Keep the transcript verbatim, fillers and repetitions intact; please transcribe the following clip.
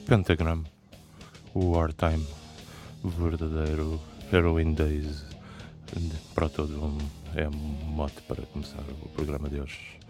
Pentagram, o Wartime, o verdadeiro Heroin Days. Para todos um, é um mote para começar o programa de hoje.